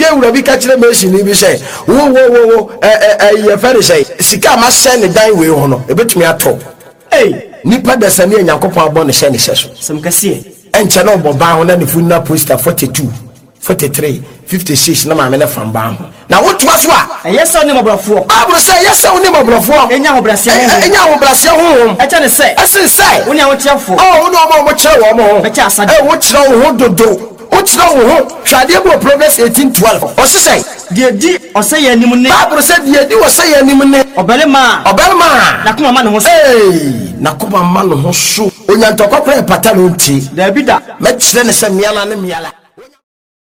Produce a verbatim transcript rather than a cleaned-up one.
ye wura bi ka kire machine ni bi say wo wo wo wo eh eh ye fere say sika ma send the dan we ho no e betumi ato eh nipa da sane Nyankopon abɔ ne hye ne hye so sem kase enche no bo ba ho na ne funna poster forty-two forty-three fifty-six na ma me ne fan ba ho na wo to aso a yes oni mobrafo abro say yes oni mobrafo enya hobrase ho enya hobrase ho e che ne say ese say oni a wo tiafo oh oni o mo kire wo mo be cha asade eh wo kire wo ho dodo o kire wo ho hwade bro Proverbs eighteen twelve o se say die di o say ya nim ne abro say die di o say ya nim ne obelema obelema na kuma ma ne ho so eh na kuma ma ne ho so onyanto kokore patalo nti da bi da me kire ne se miala ne miala